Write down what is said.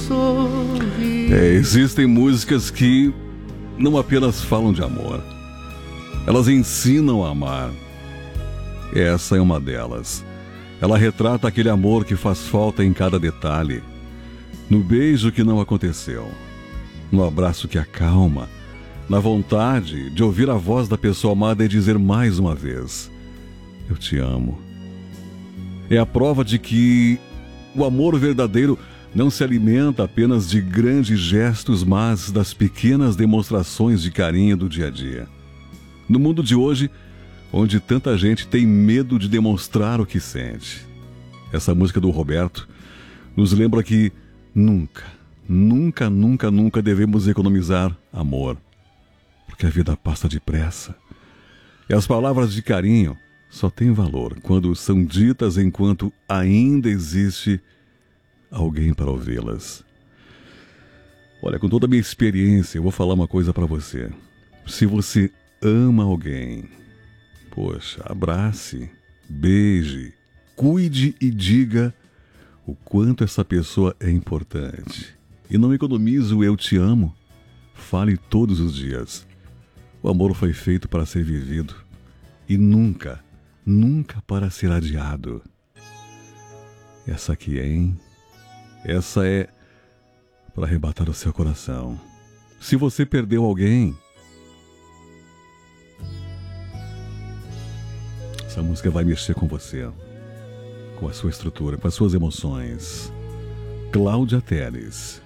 Existem músicas que não apenas falam de amor, elas ensinam a amar. Essa é uma delas. Ela retrata aquele amor que faz falta em cada detalhe, no beijo que não aconteceu, no abraço que acalma, na vontade de ouvir a voz da pessoa amada e dizer mais uma vez: eu te amo. É a prova de que o amor verdadeiro não se alimenta apenas de grandes gestos, mas das pequenas demonstrações de carinho do dia a dia. No mundo de hoje, onde tanta gente tem medo de demonstrar o que sente, essa música do Roberto nos lembra que nunca, nunca, nunca, nunca devemos economizar amor, porque a vida passa depressa. E as palavras de carinho só têm valor quando são ditas enquanto ainda existe alguém para ouvi-las. Olha, com toda a minha experiência, eu vou falar uma coisa para você. Se você ama alguém, poxa, abrace, beije, cuide e diga o quanto essa pessoa é importante. E não economize o eu te amo. Fale todos os dias. O amor foi feito para ser vivido e nunca, nunca para ser adiado. Essa aqui, hein? Essa é para arrebatar o seu coração. Se você perdeu alguém, essa música vai mexer com você, com a sua estrutura, com as suas emoções. Cláudia Telles.